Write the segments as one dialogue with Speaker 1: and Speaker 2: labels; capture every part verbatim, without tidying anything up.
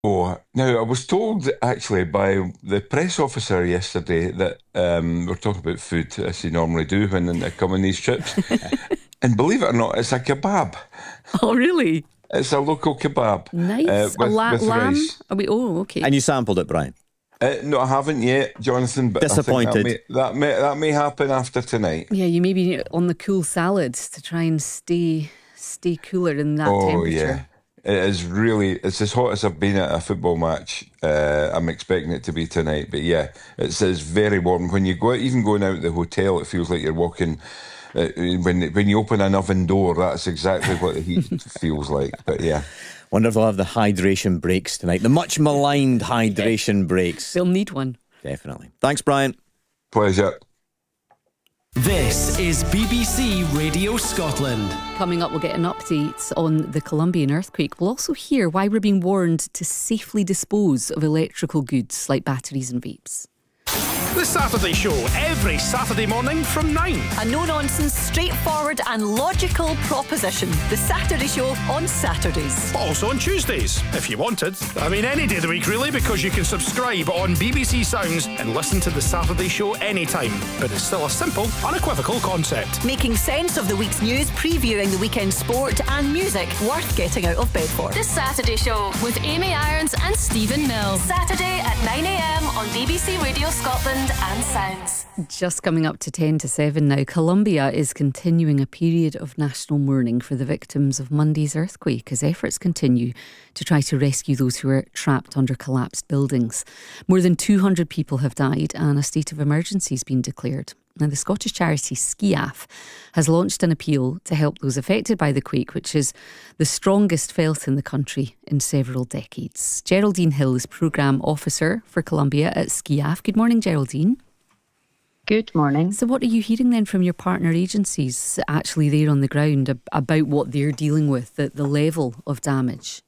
Speaker 1: Oh, now I was told actually by the press officer yesterday that um, we're talking about food as you normally do when I come on these trips, and believe it or not, it's a kebab.
Speaker 2: Oh, really?
Speaker 1: It's a local kebab uh,
Speaker 2: Nice. A
Speaker 1: with
Speaker 2: la-
Speaker 1: with
Speaker 2: lamb?
Speaker 1: rice.
Speaker 2: Are we? Oh, okay.
Speaker 3: And you sampled it, Brian.
Speaker 1: Uh, no, I haven't yet, Jonathan. But I think that
Speaker 3: Disappointed.
Speaker 1: may that may that may happen after tonight.
Speaker 2: Yeah, you may be on the cool salads to try and stay stay cooler in that
Speaker 1: Oh
Speaker 2: temperature.
Speaker 1: yeah, it is really. It's as hot as I've been at a football match. Uh, I'm expecting it to be tonight, but yeah, it's, it's very warm. When you go, even going out the hotel, it feels like you're walking. Uh, when when you open an oven door, that's exactly what the heat feels like. But yeah.
Speaker 3: Wonder if they'll have the hydration breaks tonight. The much maligned hydration breaks.
Speaker 2: They'll need one.
Speaker 3: Definitely. Thanks, Brian.
Speaker 1: Pleasure.
Speaker 4: This is B B C Radio Scotland.
Speaker 2: Coming up, we'll get an update on the Colombian earthquake. We'll also hear why we're being warned to safely dispose of electrical goods like batteries and vapes.
Speaker 5: The Saturday Show, every Saturday morning from nine.
Speaker 6: A no-nonsense, straightforward and logical proposition. The Saturday Show on Saturdays.
Speaker 5: Also on Tuesdays, if you wanted. I mean, any day of the week, really, because you can subscribe on B B C Sounds and listen to The Saturday Show anytime. But it's still a simple, unequivocal concept.
Speaker 6: Making sense of the week's news, previewing the weekend sport and music worth getting out of bed for.
Speaker 7: The Saturday Show with Amy Irons and Stephen Mills. Saturday at nine a.m. on B B C Radio Scotland and Sounds.
Speaker 2: Just coming up to ten to seven now, Colombia is continuing a period of national mourning for the victims of Monday's earthquake as efforts continue to try to rescue those who are trapped under collapsed buildings. More than two hundred people have died and a state of emergency has been declared. Now, the Scottish charity Skiaf has launched an appeal to help those affected by the quake, which is the strongest felt in the country in several decades. Geraldine Hill is Programme Officer for Colombia at Skiaf. Good morning, Geraldine.
Speaker 8: Good morning.
Speaker 2: So what are you hearing then from your partner agencies actually there on the ground ab- about what they're dealing with, the, the level of damage?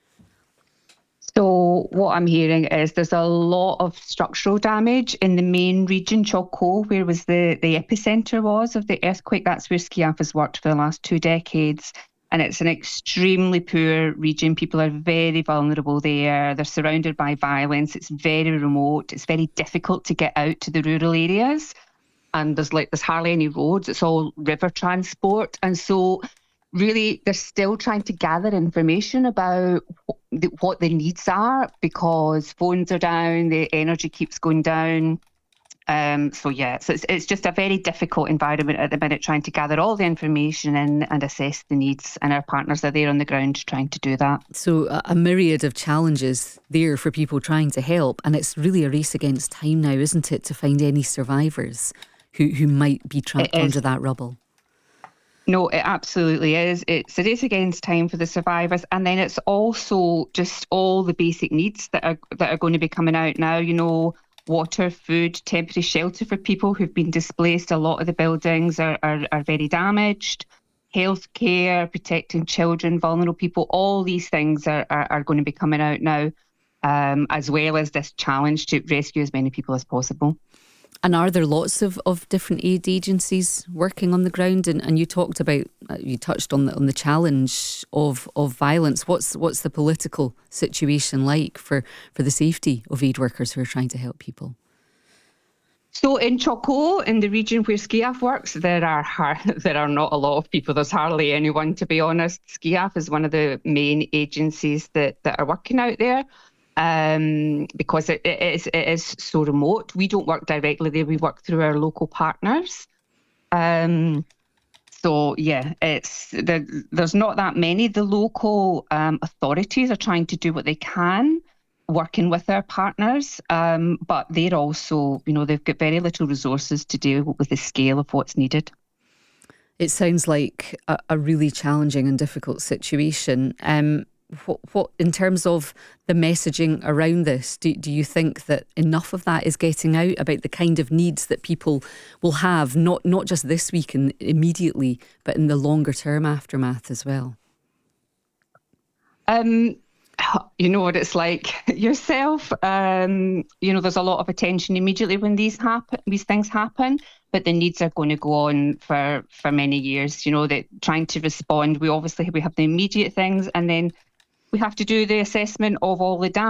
Speaker 8: So what I'm hearing is there's a lot of structural damage in the main region, Chocó, where was the, the epicentre was of the earthquake. That's where Skiaf has worked for the last two decades. And it's an extremely poor region. People are very vulnerable there. They're surrounded by violence. It's very remote. It's very difficult to get out to the rural areas. And there's like there's hardly any roads. It's all river transport. And so really, they're still trying to gather information about what the needs are because phones are down, the energy keeps going down. Um, so yeah, so it's, it's just a very difficult environment at the minute, trying to gather all the information in and assess the needs. And our partners are there on the ground trying to do that.
Speaker 2: So a, a myriad of challenges there for people trying to help. And it's really a race against time now, isn't it, to find any survivors who, who might be trapped under that rubble?
Speaker 8: No, it absolutely is. It's a race against time for the survivors, and then it's also just all the basic needs that are that are going to be coming out now. You know, water, food, temporary shelter for people who've been displaced. A lot of the buildings are are, are very damaged. Healthcare, protecting children, vulnerable people. All these things are are, are going to be coming out now, um, as well as this challenge to rescue as many people as possible.
Speaker 2: And are there lots of, of different aid agencies working on the ground? And, and you talked about, uh, you touched on the on the challenge of, of violence. What's what's the political situation like for, for the safety of aid workers who are trying to help people?
Speaker 8: So in Chocó, in the region where Skiaf works, there are har- there are not a lot of people. There's hardly anyone, to be honest. Skiaf is one of the main agencies that, that are working out there. Um, because it, it, is, it is so remote. We don't work directly there. We work through our local partners. Um, so, yeah, it's there, there's not that many. The local um, authorities are trying to do what they can, working with our partners. Um, but they're also, you know, they've got very little resources to deal with the scale of what's needed.
Speaker 2: It sounds like a, a really challenging and difficult situation. Um What, what in terms of the messaging around this, do, do you think that enough of that is getting out about the kind of needs that people will have, not not just this week and immediately, but in the longer term aftermath as well?
Speaker 8: Um, you know what it's like yourself. Um, you know, there's a lot of attention immediately when these happen, these things happen, but the needs are going to go on for for many years. You know, that trying to respond. We obviously we have the immediate things, and then we we have to do the assessment of all the damage.